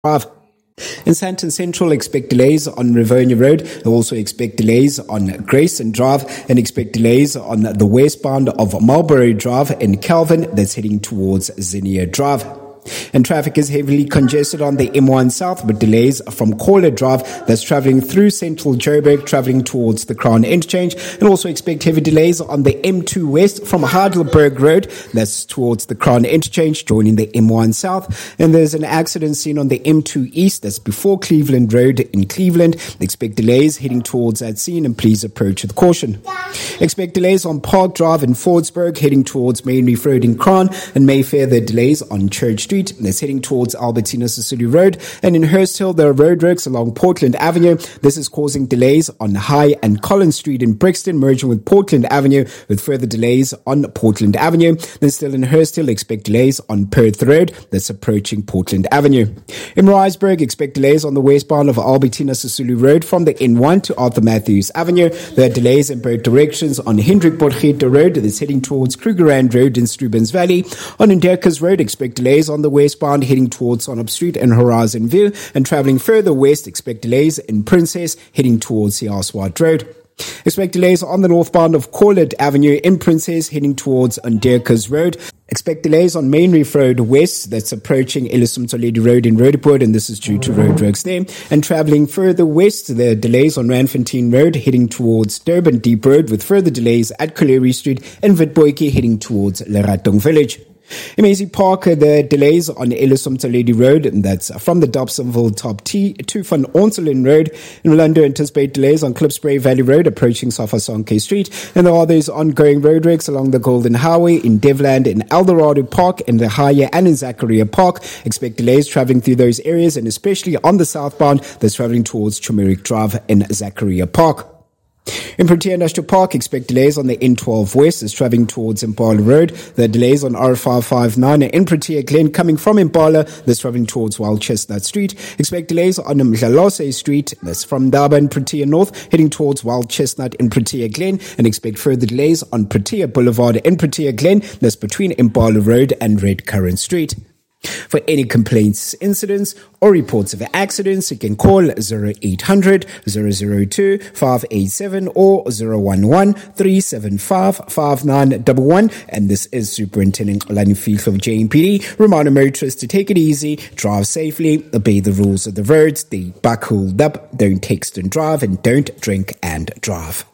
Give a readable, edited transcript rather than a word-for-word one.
Drive. In Sandton Central, expect delays on Rivonia Road. Also expect delays on Grayson Drive and expect delays on the westbound of Marlborough Drive in Calvin that's heading towards Zinnia Drive. And traffic is heavily congested on the M1 South with delays from Caller Drive that's traveling through central Joburg, traveling towards the Crown Interchange. And also expect heavy delays on the M2 West from Heidelberg Road that's towards the Crown Interchange, joining the M1 South. And there's an accident seen on the M2 East that's before Cleveland Road in Cleveland. Expect delays heading towards that scene and please approach with caution. Expect delays on Park Drive in Fordsburg heading towards Main Reef Road in Crown, and Mayfair there are delays on Church Street that's heading towards Albertina Sisulu Road. And in Hurst Hill, there are roadworks along Portland Avenue. This is causing delays on High and Collins Street in Brixton, merging with Portland Avenue, with further delays on Portland Avenue. Then still in Hurst Hill, expect delays on Perth Road that's approaching Portland Avenue. In Riceburg, expect delays on the westbound of Albertina Sisulu Road from the N1 to Arthur Matthews Avenue. There are delays in both directions on Hendrik Borgete Road that's heading towards Krugerrand Road in Strubens Valley. On Nderkers Road, expect delays on the westbound heading towards Sonop Street and Horizon View, and traveling further west, expect delays in Princess heading towards the Aswad Road. Expect delays on the northbound of Corlett Avenue in Princess heading towards Nderkers Road. Expect delays on Main Reef Road West that's approaching Elisum Toledo Road in Roodepoort, and this is due to roadworks there. And traveling further west, there are delays on Randfontein Road heading towards Durban Deep Road, with further delays at Colery Street and Witboetjie heading towards Leratong Village. In Maisie Park, there are delays on Elisum Toledo Road, and that's from the Dobsonville Top T to Van Onselen Road. In Orlando, anticipate delays on Klipspray Valley Road approaching Safasonke Street. And there are those ongoing roadworks along the Golden Highway in Devland, in Eldorado Park, in the Haya and in Zachariah Park. Expect delays traveling through those areas, and especially on the southbound that's traveling towards Turmeric Drive in Zachariah Park. In Protea Industrial Park, expect delays on the N12 West as traveling towards Impala Road. There are delays on R559 in Protea Glen coming from Impala that's traveling towards Wild Chestnut Street. Expect delays on Mdlalose Street that's from Daba and Protea North heading towards Wild Chestnut in Protea Glen, and expect further delays on Protea Boulevard in Protea Glen that's between Impala Road and Red Currant Street. For any complaints, incidents, or reports of accidents, you can call 0800 002 587 or 011 375 5911. And this is Superintendent Olani Fihllo of JMPD. Reminder motorists to take it easy, drive safely, obey the rules of the roads, the buck hold up, don't text and drive, and don't drink and drive.